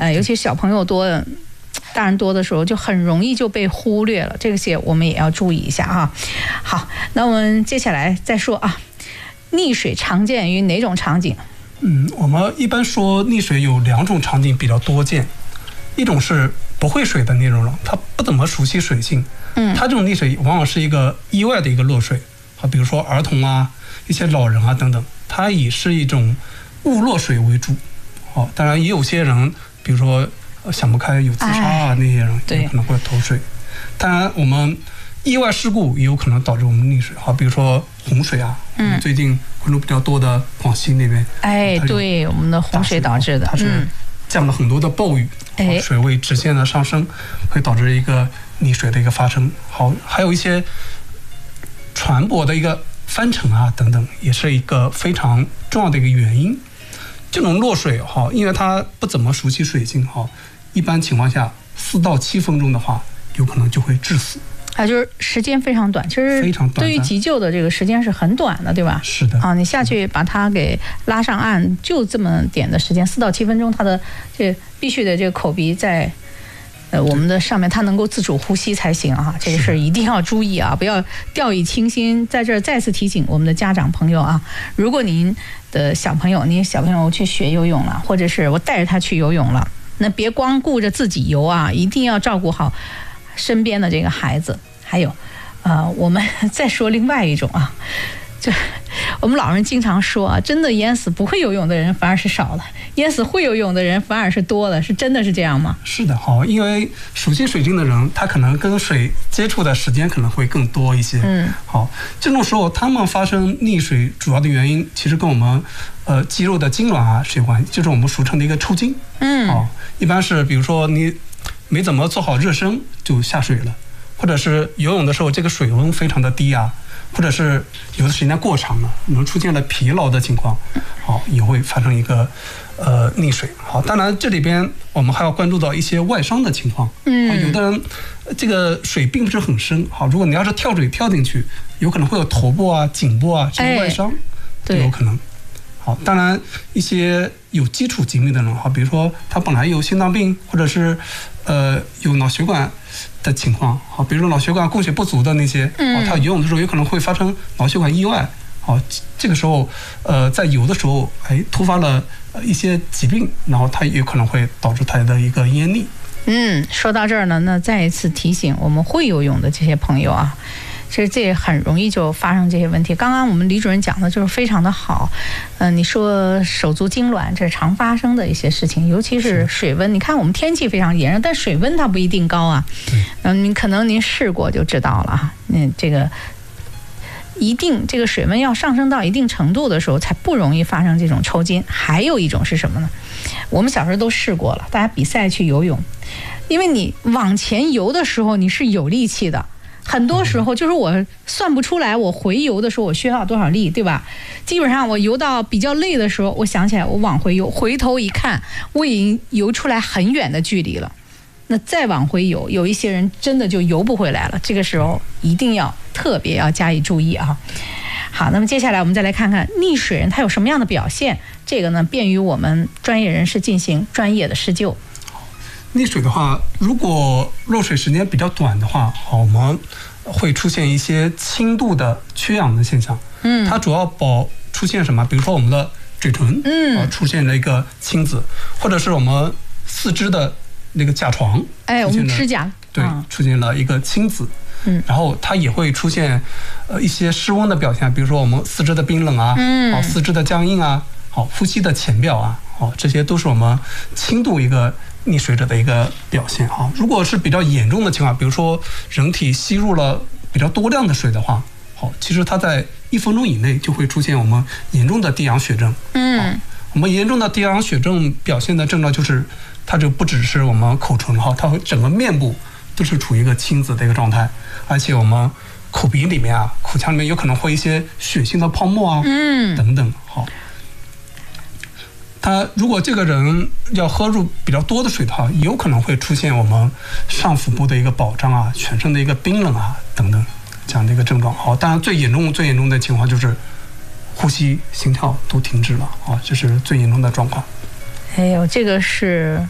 尤其是小朋友多的。大人多的时候就很容易就被忽略了，这些我们也要注意一下哈。好，那我们接下来再说啊，溺水常见于哪种场景？ 我们一般说溺水有2种场景比较多见，一种是不会水的那种人，他不怎么熟悉水性，他这种溺水往往是一个意外的一个落水，比如说儿童啊、一些老人啊等等，他以是一种误落水为主。当然也有些人，比如说想不开有自杀啊，那些人有可能会投水。当然我们意外事故也有可能导致我们溺水，比如说洪水啊，最近关注比较多的广西那边， 对，我们的洪水导致的， 它是降了很多的暴雨，水位直线的上升，会导致一个溺水的一个发生。还有一些船舶的一个翻沉啊等等，也是一个非常重要的一个原因。这种落水因为它不怎么熟悉水性一般情况下4到7分钟的话，有可能就会致死。 就是时间非常短，其实对于急救的这个时间是很短的，对吧？ 是的。 你下去把它给拉上岸，就这么点的时间，4到7分钟，它的这必须的这个口鼻在我们的上面，它能够自主呼吸才行啊。这个事一定要注意啊，不要掉以轻心。在这儿再次提醒我们的家长朋友啊，如果您的小朋友去学游泳了，或者是我带着他去游泳了，那别光顾着自己游啊，一定要照顾好身边的这个孩子。还有我们再说另外一种啊，就我们老人经常说啊，真的淹死不会游泳的人反而是少了，淹死会游泳的人反而是多了，是真的是这样吗？ 是的，因为熟悉水性的人，他可能跟水接触的时间可能会更多一些。这种时候他们发生溺水主要的原因，其实跟我们肌肉的痉挛啊是有关系，就是我们俗称的一个抽筋。一般是比如说你没怎么做好热身就下水了，或者是游泳的时候这个水温非常的低啊，或者是游的时间过长了，能出现了疲劳的情况，也会发生一个溺水。当然这里边我们还要关注到一些外伤的情况。有的人这个水并不是很深，如果你要是跳水跳进去，有可能会有头部啊、颈部啊这些外伤，都有可能。当然一些有基础疾病的人，比如说他本来有心脏病，或者是有脑血管的情况，比如说脑血管供血不足的那些，他游泳的时候有可能会发生脑血管意外。这个时候在游的时候突发了一些疾病，然后它有可能会导致他的一个淹溺。 说到这儿呢，那再一次提醒我们会游泳的这些朋友啊，其实这很容易就发生这些问题。刚刚我们李主任讲的就是非常的好。你说手足痉挛，这是常发生的一些事情，尤其是水温。你看我们天气非常炎热，但水温它不一定高啊。可能您试过就知道了。这个这个水温要上升到一定程度的时候，才不容易发生这种抽筋。还有一种是什么呢？我们小时候都试过了，大家比赛去游泳，因为你往前游的时候你是有力气的。很多时候就是我算不出来我回游的时候我需要多少力，对吧？基本上我游到比较累的时候，我想起来我往回游，回头一看我已经游出来很远的距离了，那再往回游，有一些人真的就游不回来了。这个时候一定要特别要加以注意啊。好，那么接下来我们再来看看溺水人他有什么样的表现，这个呢便于我们专业人士进行专业的施救。 溺水的话，如果落水时间比较短的话，我们会出现一些轻度的缺氧的现象。它主要出现什么？比如说我们的嘴唇，出现了一个青紫，或者是我们四肢的那个甲床， 我们指甲， 对，出现了一个青紫。然后它也会出现一些失温的表现，比如说我们四肢的冰冷啊，四肢的僵硬啊，呼吸的浅表啊，这些都是我们轻度一个溺水者的一个表现。如果是比较严重的情况，比如说人体吸入了比较多量的水的话，其实它在1分钟以内就会出现我们严重的低氧血症。我们严重的低氧血症表现的症状就是它就不只是我们口唇，它会整个面部都是处于一个青紫的一个状态，而且我们口鼻里面啊、口腔里面有可能会一些血性的泡沫啊，等等。他如果这个人要喝入比较多的水的话，有可能会出现我们上腹部的一个饱胀啊、全身的一个冰冷啊等等这样的一个症状。当然最严重的情况就是呼吸、心跳都停止了，这是最严重的状况。 这个是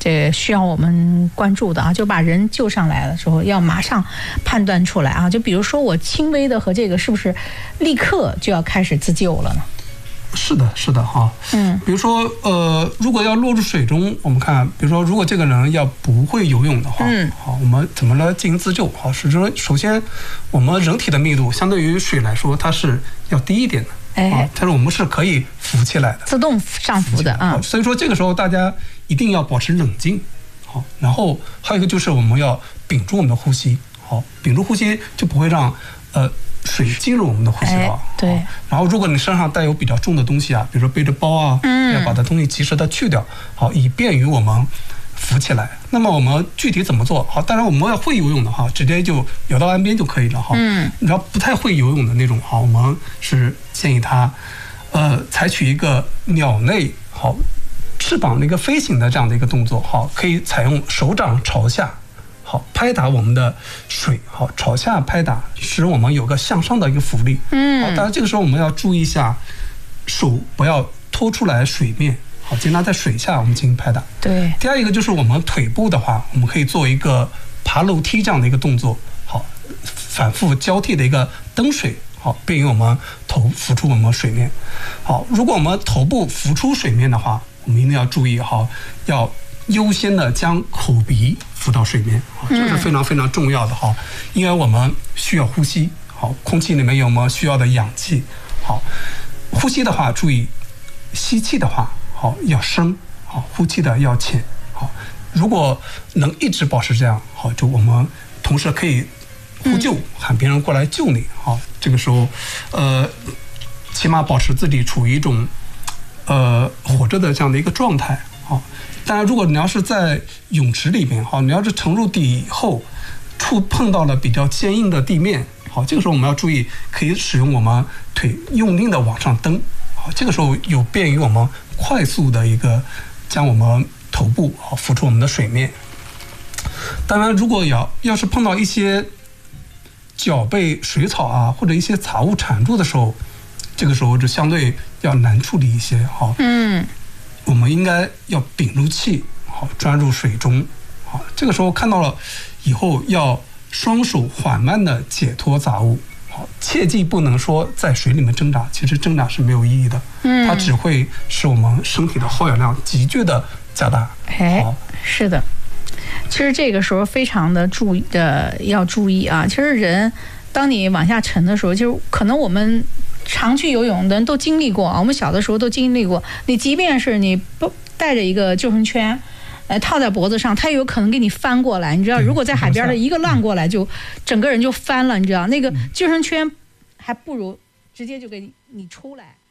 这需要我们关注的啊，就把人救上来的时候要马上判断出来啊。就比如说我轻微的和这个是不是立刻就要开始自救了呢？ 是的，是的哈。比如说如果要落入水中，我们看，比如说如果这个人要不会游泳的话，好，我们怎么来进行自救？好，是说首先我们人体的密度相对于水来说，它是要低一点的。但是我们是可以浮起来的， 自动上浮的啊。 所以说这个时候大家一定要保持冷静，好，然后还有一个就是我们要屏住我们的呼吸，好，屏住呼吸就不会让水进入我们的呼吸道。 对。 然后如果你身上带有比较重的东西啊，比如说背着包啊，要把它东西及时的去掉，好，以便于我们浮起来。那么我们具体怎么做？好，当然我们要会游泳的哈，直接就游到岸边就可以了哈。你要不太会游泳的那种，好，我们是建议他，采取一个鸟类好翅膀的一个飞行的这样的一个动作，好，可以采用手掌朝下，好，拍打我们的水，好，朝下拍打，使我们有个向上的一个浮力。好，当然这个时候我们要注意一下，手不要拖出来水面。好，尽量在水下我们进行拍打。 对。 第二一个就是我们腿部的话，我们可以做一个爬楼梯这样的一个动作，好，反复交替的一个蹬水，好，便于我们头浮出我们水面。好，如果我们头部浮出水面的话，我们一定要注意，好，要优先的将口鼻浮到水面，好，这是非常非常重要的哈，因为我们需要呼吸，好，空气里面有我们需要的氧气，好，呼吸的话注意，吸气的话。好，要深，好，呼气的要浅，好，如果能一直保持这样，好，就我们同时可以呼救，喊别人过来救你，好，这个时候，起码保持自己处于一种，活着的这样的一个状态，好。当然，如果你要是在泳池里面，好，你要是沉入底以后，触碰到了比较坚硬的地面，好，这个时候我们要注意，可以使用我们腿用力的往上蹬，好，这个时候有便于我们快速的一个将我们头部好浮出我们的水面。当然，如果要是碰到一些脚被水草啊或者一些杂物缠住的时候，这个时候就相对要难处理一些，好，我们应该要屏住气，好，钻入水中，好，这个时候看到了以后要双手缓慢的解脱杂物。好，切记不能说在水里面挣扎，其实挣扎是没有意义的，它只会使我们身体的耗氧量急剧的加大。 是的，其实这个时候非常的要注意啊。其实人当你往下沉的时候，就是可能我们常去游泳的人都经历过啊，我们小的时候都经历过。你即便是你不带着一个救生圈。套在脖子上，它有可能给你翻过来，你知道，如果在海边的一个浪过来，就整个人就翻了，你知道，那个救生圈还不如直接就给你出来。